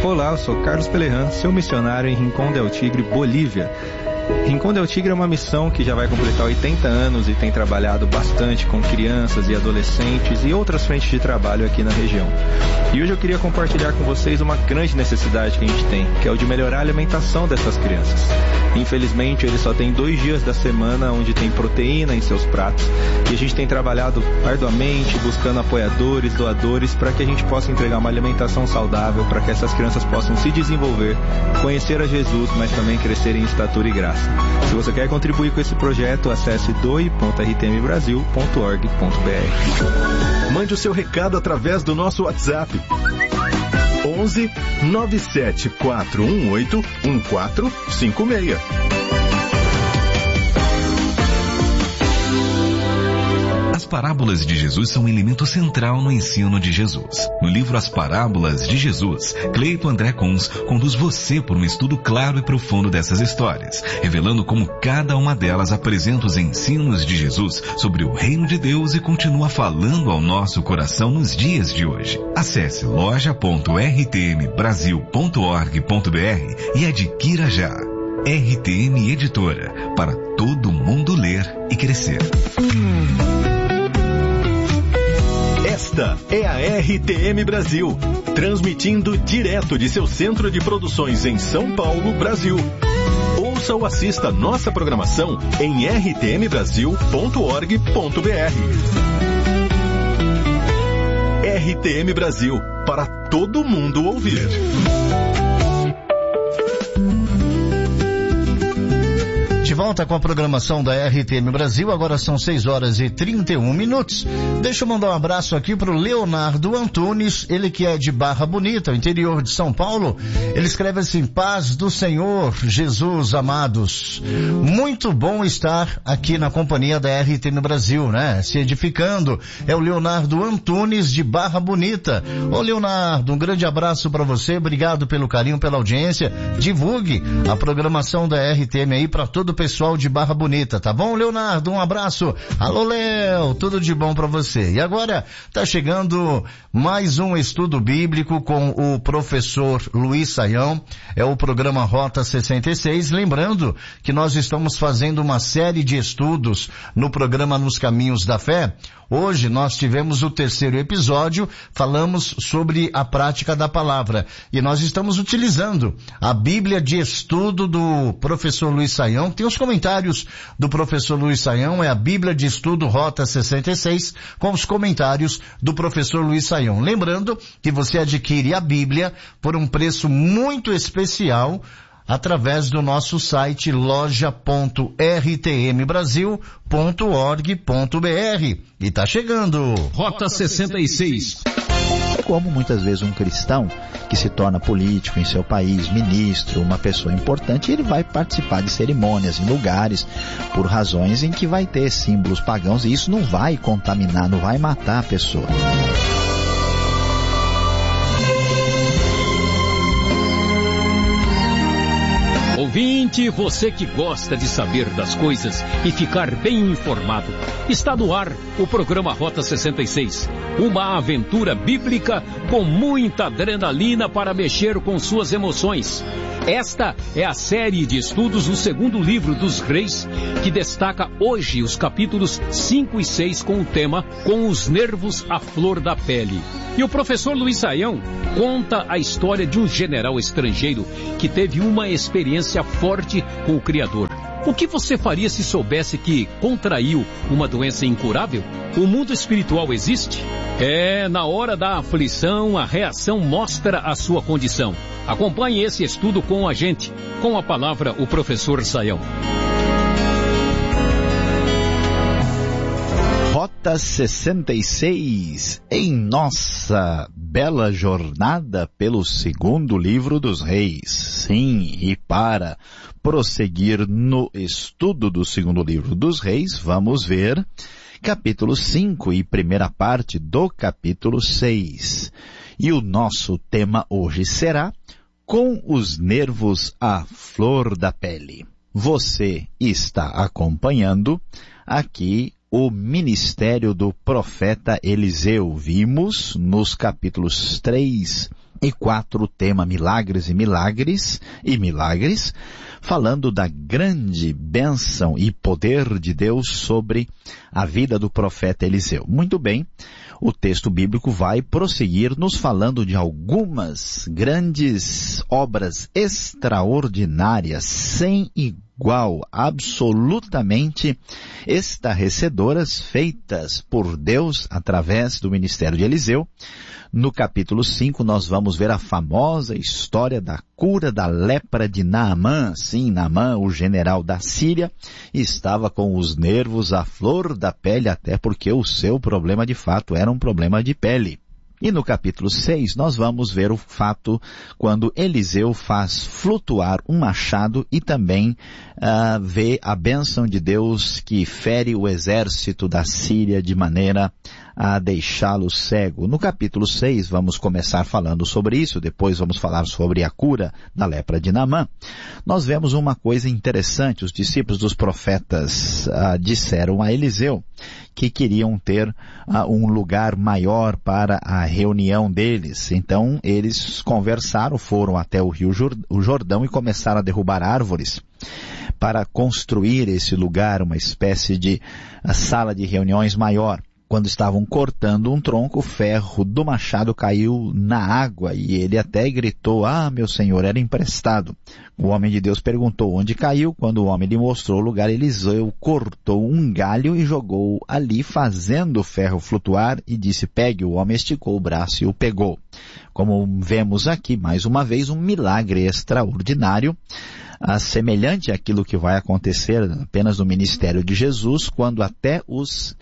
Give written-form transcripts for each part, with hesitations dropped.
Olá, eu sou Carlos Pelerran, seu missionário em Rincón del Tigre, Bolívia. Rincón del Tigre é uma missão que já vai completar 80 anos e tem trabalhado bastante com crianças e adolescentes e outras frentes de trabalho aqui na região. E hoje eu queria compartilhar com vocês uma grande necessidade que a gente tem, que é o de melhorar a alimentação dessas crianças. Infelizmente, eles só têm 2 dias da semana onde tem proteína em seus pratos e a gente tem trabalhado arduamente buscando apoiadores, doadores, para que a gente possa entregar uma alimentação saudável, para que essas crianças possam se desenvolver, conhecer a Jesus, mas também crescer em estatura e graça. Se você quer contribuir com esse projeto, acesse doe.rtmbrasil.org.br. Mande o seu recado através do nosso WhatsApp. 11 97 418 1456. As parábolas de Jesus são um elemento central no ensino de Jesus. No livro As Parábolas de Jesus, Cleito André Kunz conduz você por um estudo claro e profundo dessas histórias, revelando como cada uma delas apresenta os ensinos de Jesus sobre o reino de Deus e continua falando ao nosso coração nos dias de hoje. Acesse loja.rtmbrasil.org.br e adquira já. RTM Editora, para todo mundo ler e crescer. Esta é a RTM Brasil, transmitindo direto de seu centro de produções em São Paulo, Brasil. Ouça ou assista nossa programação em rtmbrasil.org.br. RTM Brasil, para todo mundo ouvir. De volta com a programação da RTM Brasil, agora são 6h31. Deixa eu mandar um abraço aqui pro Leonardo Antunes, ele que é de Barra Bonita, interior de São Paulo. Ele escreve assim: paz do Senhor, Jesus amados. Muito bom estar aqui na companhia da RTM Brasil, né? Se edificando. É o Leonardo Antunes de Barra Bonita. Ô Leonardo, um grande abraço para você, obrigado pelo carinho, pela audiência. Divulgue a programação da RTM aí para todo o pessoal de Barra Bonita, tá bom, Leonardo? Um abraço. Alô, Léo, tudo de bom pra você. E agora tá chegando mais um estudo bíblico com o professor Luiz Saião. É o programa Rota 66. Lembrando que nós estamos fazendo uma série de estudos no programa Nos Caminhos da Fé. Hoje nós tivemos o 3º episódio, falamos sobre a prática da palavra. E nós estamos utilizando a Bíblia de Estudo do professor Luiz Saião. Tem os comentários do professor Luiz Saião, é a Bíblia de Estudo Rota 66, com os comentários do professor Luiz Saião. Lembrando que você adquire a Bíblia por um preço muito especial, através do nosso site loja.rtmbrasil.org.br. E tá chegando Rota 66. Como muitas vezes um cristão que se torna político em seu país, ministro, uma pessoa importante, ele vai participar de cerimônias em lugares por razões em que vai ter símbolos pagãos, e isso não vai contaminar, não vai matar a pessoa. Ouvinte, você que gosta de saber das coisas e ficar bem informado, está no ar o programa Rota 66, uma aventura bíblica com muita adrenalina para mexer com suas emoções. Esta é a série de estudos do 2º livro dos Reis, que destaca hoje os capítulos 5 e 6 com o tema Com os Nervos à Flor da Pele. E o professor Luiz Saião conta a história de um general estrangeiro que teve uma experiência forte com o Criador. O que você faria se soubesse que contraiu uma doença incurável? O mundo espiritual existe? Na hora da aflição, a reação mostra a sua condição. Acompanhe esse estudo com a gente. Com a palavra, o professor Saião. Rota 66, em nossa bela jornada pelo 2º livro dos Reis. Sim, e para prosseguir no estudo do 2º livro dos Reis, vamos ver capítulo 5 e primeira parte do capítulo 6. E o nosso tema hoje será Com os Nervos à Flor da Pele. Você está acompanhando aqui o ministério do profeta Eliseu. Vimos nos capítulos 3 E 4, o tema milagres e milagres e milagres, falando da grande bênção e poder de Deus sobre a vida do profeta Eliseu. Muito bem, o texto bíblico vai prosseguir nos falando de algumas grandes obras extraordinárias, sem igual, absolutamente estarrecedoras, feitas por Deus através do ministério de Eliseu. No capítulo 5, nós vamos ver a famosa história da cura da lepra de Naamã. Sim, Naamã, o general da Síria, estava com os nervos à flor da pele, até porque o seu problema de fato era um problema de pele. E no capítulo 6, nós vamos ver o fato quando Eliseu faz flutuar um machado e também vê a bênção de Deus que fere o exército da Síria de maneira a deixá-lo cego. No capítulo 6, vamos começar falando sobre isso, depois vamos falar sobre a cura da lepra de Naamã. Nós vemos uma coisa interessante, os discípulos dos profetas disseram a Eliseu que queriam ter um lugar maior para a reunião deles. Então, eles conversaram, foram até o rio Jordão e começaram a derrubar árvores para construir esse lugar, uma espécie de sala de reuniões maior. Quando estavam cortando um tronco, o ferro do machado caiu na água e ele até gritou, meu senhor, era emprestado. O homem de Deus perguntou onde caiu. Quando o homem lhe mostrou o lugar, Eliseu cortou um galho e jogou ali, fazendo o ferro flutuar, e disse, pegue. O homem esticou o braço e o pegou. Como vemos aqui, mais uma vez, um milagre extraordinário, semelhante àquilo que vai acontecer apenas no ministério de Jesus, quando até os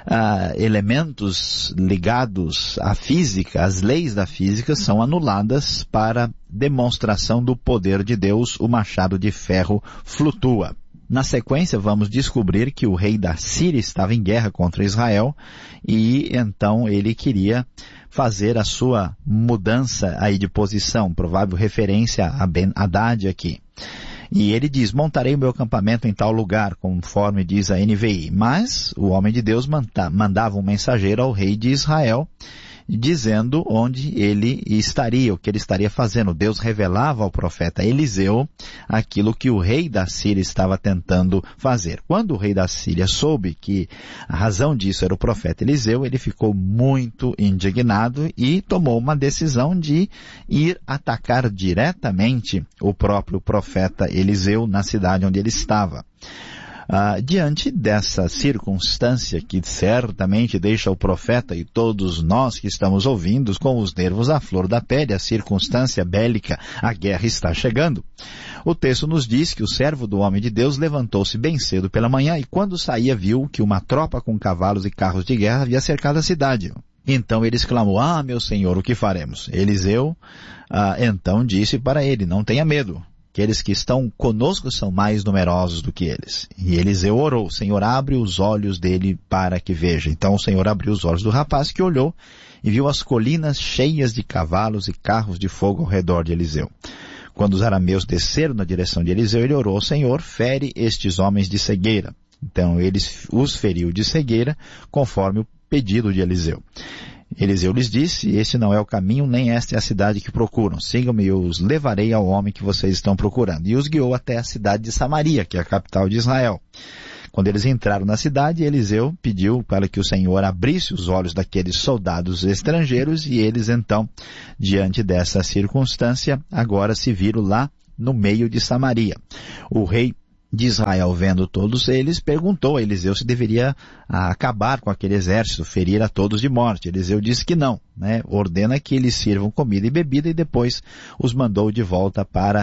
elementos ligados à física, as leis da física, são anuladas para demonstração do poder de Deus. O machado de ferro flutua. Na sequência, vamos descobrir que o rei da Síria estava em guerra contra Israel e então ele queria fazer a sua mudança aí de posição, provável referência a Ben-Hadad aqui. E ele diz, montarei o meu acampamento em tal lugar, conforme diz a NVI. Mas o homem de Deus mandava um mensageiro ao rei de Israel, dizendo onde ele estaria, o que ele estaria fazendo. Deus revelava ao profeta Eliseu aquilo que o rei da Síria estava tentando fazer. Quando o rei da Síria soube que a razão disso era o profeta Eliseu, ele ficou muito indignado e tomou uma decisão de ir atacar diretamente o próprio profeta Eliseu na cidade onde ele estava. Diante dessa circunstância que certamente deixa o profeta e todos nós que estamos ouvindo com os nervos à flor da pele, a circunstância bélica, a guerra está chegando. O texto nos diz que o servo do homem de Deus levantou-se bem cedo pela manhã e quando saía viu que uma tropa com cavalos e carros de guerra havia cercado a cidade. Então ele exclamou, meu senhor, o que faremos? Eliseu então disse para ele, não tenha medo. Aqueles que estão conosco são mais numerosos do que eles. E Eliseu orou, Senhor, abre os olhos dele para que veja. Então o Senhor abriu os olhos do rapaz que olhou e viu as colinas cheias de cavalos e carros de fogo ao redor de Eliseu. Quando os arameus desceram na direção de Eliseu, ele orou, Senhor, fere estes homens de cegueira. Então ele os feriu de cegueira, conforme o pedido de Eliseu. Eliseu lhes disse, este não é o caminho, nem esta é a cidade que procuram. Sigam-me e eu os levarei ao homem que vocês estão procurando. E os guiou até a cidade de Samaria, que é a capital de Israel. Quando eles entraram na cidade, Eliseu pediu para que o Senhor abrisse os olhos daqueles soldados estrangeiros e eles então, diante dessa circunstância, agora se viram lá no meio de Samaria. O rei de Israel, vendo todos eles, perguntou a Eliseu se deveria acabar com aquele exército, ferir a todos de morte. Eliseu disse que não, ordena que eles sirvam comida e bebida e depois os mandou de volta para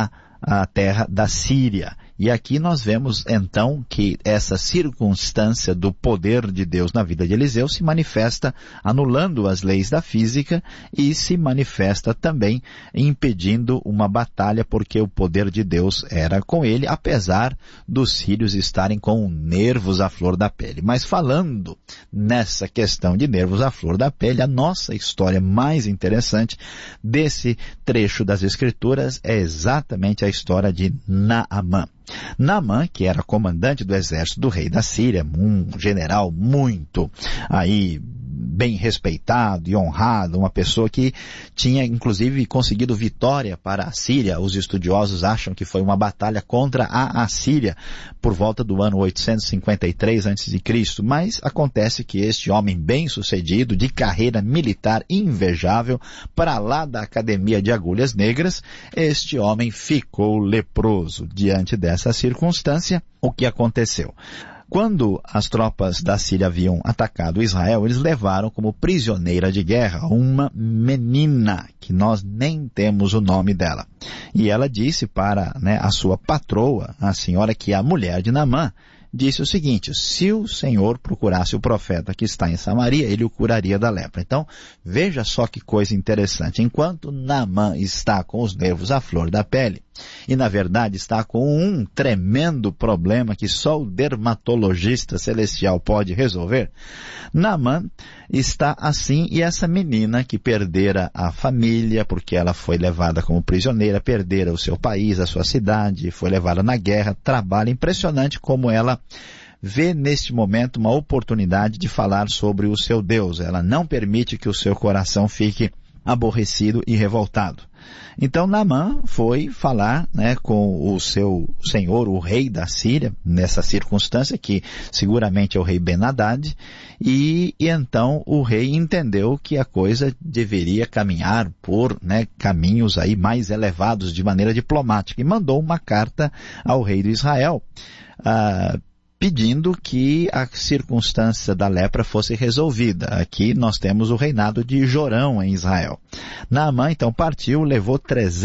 a terra da Síria. E aqui nós vemos então que essa circunstância do poder de Deus na vida de Eliseu se manifesta anulando as leis da física e se manifesta também impedindo uma batalha porque o poder de Deus era com ele, apesar dos sírios estarem com nervos à flor da pele. Mas falando nessa questão de nervos à flor da pele, a nossa história mais interessante desse trecho das Escrituras é exatamente a história de Naamã. Naamã, que era comandante do exército do rei da Síria, um general muito bem respeitado e honrado, uma pessoa que tinha inclusive conseguido vitória para a Síria. Os estudiosos acham que foi uma batalha contra a Assíria por volta do ano 853 a.C., mas acontece que este homem bem-sucedido, de carreira militar invejável, para lá da Academia de Agulhas Negras, este homem ficou leproso. Diante dessa circunstância, o que aconteceu? Quando as tropas da Síria haviam atacado Israel, eles levaram como prisioneira de guerra uma menina, que nós nem temos o nome dela. E ela disse para a sua patroa, a senhora que é a mulher de Naamã, disse o seguinte: se o Senhor procurasse o profeta que está em Samaria, ele o curaria da lepra. Então, veja só que coisa interessante. Enquanto Naamã está com os nervos à flor da pele, e na verdade está com um tremendo problema que só o dermatologista celestial pode resolver, Naamã está assim, e essa menina que perdera a família, porque ela foi levada como prisioneira, perdera o seu país, a sua cidade, foi levada na guerra, trabalho impressionante como ela vê neste momento uma oportunidade de falar sobre o seu Deus. Ela não permite que o seu coração fique aborrecido e revoltado. Então Naamã foi falar com o seu senhor, o rei da Síria, nessa circunstância, que seguramente é o rei Ben-Hadad, e então o rei entendeu que a coisa deveria caminhar por caminhos aí mais elevados de maneira diplomática, e mandou uma carta ao rei de Israel, pedindo que a circunstância da lepra fosse resolvida. Aqui nós temos o reinado de Jorão em Israel. Naamã então partiu, levou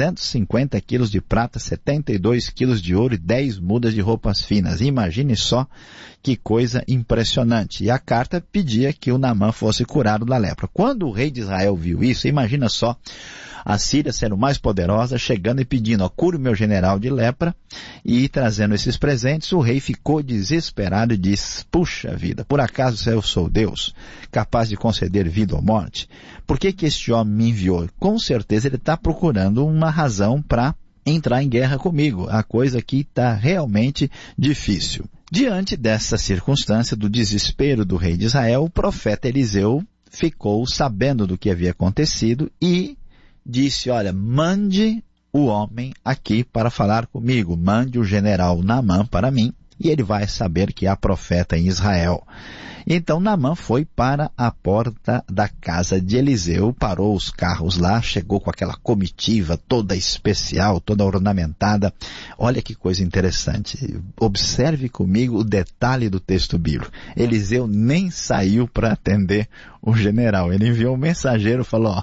350 quilos de prata, 72 quilos de ouro e 10 mudas de roupas finas. Imagine só que coisa impressionante. E a carta pedia que o Naamã fosse curado da lepra. Quando o rei de Israel viu isso, imagina só, a Síria sendo mais poderosa, chegando e pedindo: cure o meu general de lepra, e trazendo esses presentes, o rei ficou desesperado e disse: puxa vida, por acaso eu sou Deus, capaz de conceder vida ou morte? Por que este homem me enviou? Com certeza ele está procurando uma razão para entrar em guerra comigo. A coisa aqui está realmente difícil. Diante dessa circunstância do desespero do rei de Israel, o profeta Eliseu ficou sabendo do que havia acontecido e disse: olha, mande o homem aqui para falar comigo, mande o general Naamã para mim, e ele vai saber que há profeta em Israel. Então Naamã foi para a porta da casa de Eliseu, parou os carros lá, chegou com aquela comitiva toda especial, toda ornamentada. Olha que coisa interessante. Observe comigo o detalhe do texto bíblico. Eliseu nem saiu para atender o general. Ele enviou um mensageiro e falou: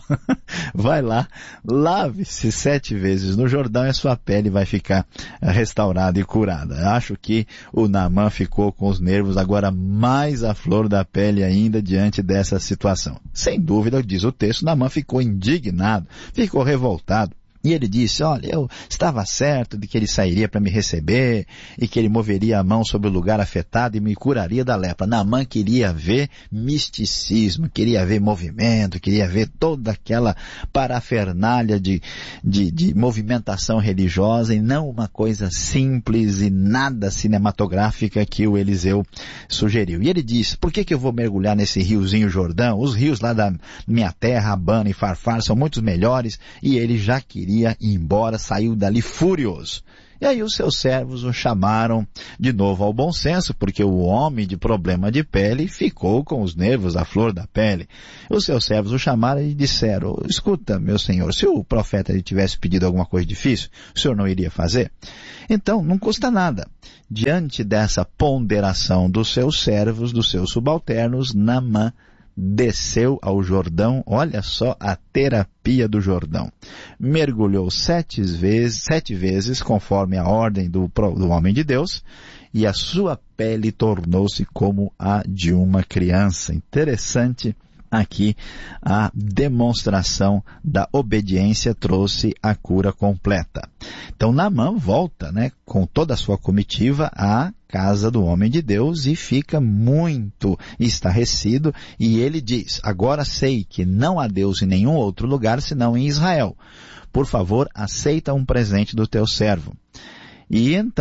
vai lá, lave-se 7 vezes no Jordão e a sua pele vai ficar restaurada e curada. Acho que o Naamã ficou com os nervos agora mais à flor da pele ainda diante dessa situação. Sem dúvida, diz o texto, Naamã ficou indignado, ficou revoltado. E ele disse: olha, eu estava certo de que ele sairia para me receber e que ele moveria a mão sobre o lugar afetado e me curaria da lepra. Naamã queria ver misticismo, queria ver movimento, queria ver toda aquela parafernália de movimentação religiosa, e não uma coisa simples e nada cinematográfica que o Eliseu sugeriu. E ele disse: por que eu vou mergulhar nesse riozinho Jordão? Os rios lá da minha terra, Abana e Farfar, são muito melhores. E ele já queria ir embora, saiu dali furioso. E aí os seus servos o chamaram de novo ao bom senso, porque o homem de problema de pele ficou com os nervos à flor da pele. Os seus servos o chamaram e disseram: escuta, meu senhor, se o profeta lhe tivesse pedido alguma coisa difícil, o senhor não iria fazer? Então, não custa nada. Diante dessa ponderação dos seus servos, dos seus subalternos, Naamã desceu ao Jordão. Olha só a terapia do Jordão. Mergulhou 7 vezes, conforme a ordem do homem de Deus, e a sua pele tornou-se como a de uma criança. Interessante. Aqui a demonstração da obediência trouxe a cura completa. Então Naamã volta, com toda a sua comitiva à casa do homem de Deus e fica muito estarrecido, e ele diz: agora sei que não há Deus em nenhum outro lugar senão em Israel. Por favor, aceita um presente do teu servo. E então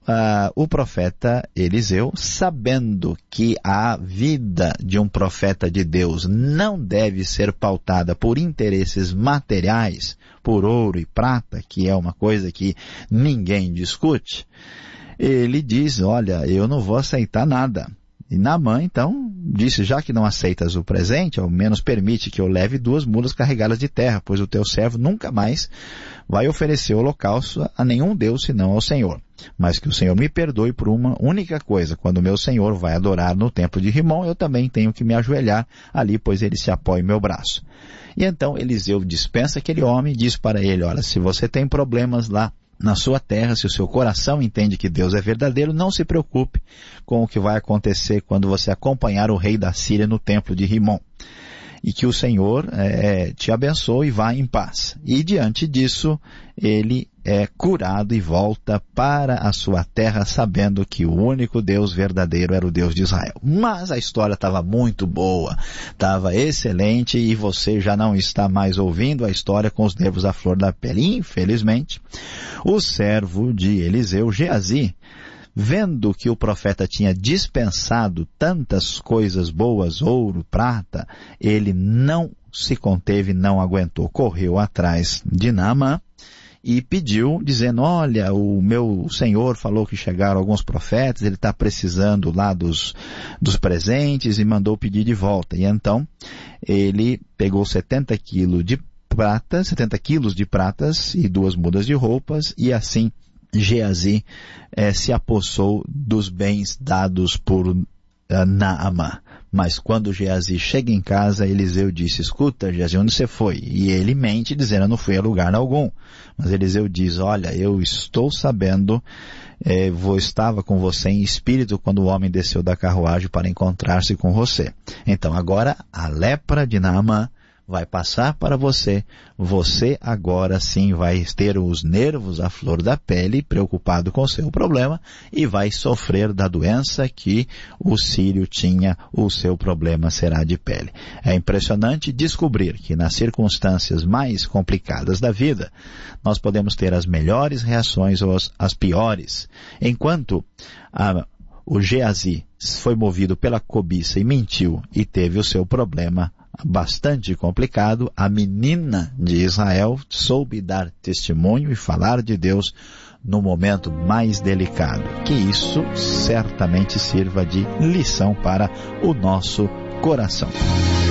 o profeta Eliseu, sabendo que a vida de um profeta de Deus não deve ser pautada por interesses materiais, por ouro e prata, que é uma coisa que ninguém discute, ele diz, olha, eu não vou aceitar nada. E Naamã, então, disse, já que não aceitas o presente, ao menos permite que eu leve 2 mulas carregadas de terra, pois o teu servo nunca mais vai oferecer holocausto a nenhum Deus senão ao Senhor. Mas que o Senhor me perdoe por uma única coisa, quando o meu Senhor vai adorar no templo de Rimon, eu também tenho que me ajoelhar ali, pois ele se apoia em meu braço. E então Eliseu dispensa aquele homem e diz para ele, olha, se você tem problemas lá na sua terra, se o seu coração entende que Deus é verdadeiro, não se preocupe com o que vai acontecer quando você acompanhar o rei da Síria no templo de Rimon. E que o Senhor te abençoe e vá em paz. E diante disso, ele é curado e volta para a sua terra, sabendo que o único Deus verdadeiro era o Deus de Israel. Mas a história estava muito boa, estava excelente, e você já não está mais ouvindo a história com os nervos à flor da pele. Infelizmente, o servo de Eliseu, Geazi, vendo que o profeta tinha dispensado tantas coisas boas, ouro, prata, ele não se conteve, não aguentou, correu atrás de Naamã e pediu, dizendo, olha, o meu senhor falou que chegaram alguns profetas, ele está precisando lá dos presentes, e mandou pedir de volta. E então ele pegou 70 quilos de pratas e 2 mudas de roupas, e assim Geazi se apossou dos bens dados por Naamã. Mas quando Geazi chega em casa, Eliseu disse, escuta, Geazi, onde você foi? E ele mente, dizendo, eu não fui a lugar algum. Mas Eliseu diz, olha, eu estou sabendo, estava com você em espírito quando o homem desceu da carruagem para encontrar-se com você. Então agora a lepra de Naamã vai passar para você. Você agora sim vai ter os nervos à flor da pele, preocupado com o seu problema, e vai sofrer da doença que o sírio tinha, o seu problema será de pele. É impressionante descobrir que nas circunstâncias mais complicadas da vida, nós podemos ter as melhores reações ou as piores. Enquanto o Geazi foi movido pela cobiça e mentiu e teve o seu problema bastante complicado, a menina de Israel soube dar testemunho e falar de Deus no momento mais delicado. Que isso certamente sirva de lição para o nosso coração.